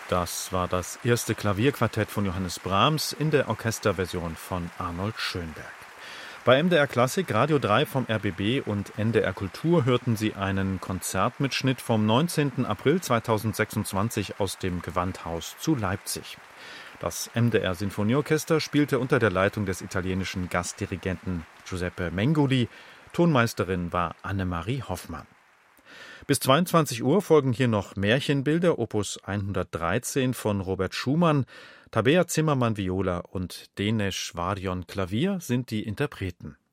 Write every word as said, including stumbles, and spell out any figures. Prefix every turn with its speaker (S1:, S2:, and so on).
S1: Das war das erste Klavierquartett von Johannes Brahms in der Orchesterversion von Arnold Schönberg. Bei M D R Klassik, Radio drei vom R B B und N D R Kultur hörten Sie einen Konzertmitschnitt vom neunzehnten April zweitausendsechsundzwanzig aus dem Gewandhaus zu Leipzig. Das M D R Sinfonieorchester spielte unter der Leitung des italienischen Gastdirigenten Giuseppe Mengoli. Tonmeisterin war Annemarie Hoffmann. Bis zweiundzwanzig Uhr folgen hier noch Märchenbilder, Opus hundertdreizehn von Robert Schumann. Tabea Zimmermann Viola und Denesh Varion Klavier sind die Interpreten.